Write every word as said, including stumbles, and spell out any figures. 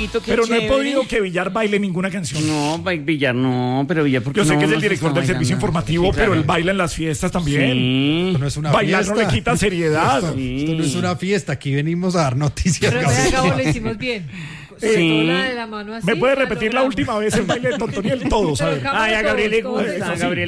amiguito que Pero no he chévere. podido que Villar baile ninguna canción. No, ba- Villar no, pero Villar porque Yo sé no, que es el no se director está del servicio bailando. informativo, Sí, claro. pero él baila en las fiestas también. Sí. No es una Bailar no fiesta. le quita seriedad. Esto, Sí. esto no es una fiesta, aquí venimos a dar noticias. Pero Gabriel. vea, Gabo, lo hicimos bien. Sobre Sí. todo la de la mano así. ¿Me puede la repetir la logramos. última vez el baile de Tontoniel? Todos, a Pero ver. Gabo, Ay, a Gabriel le todos, todos gusta, estamos- Gabriel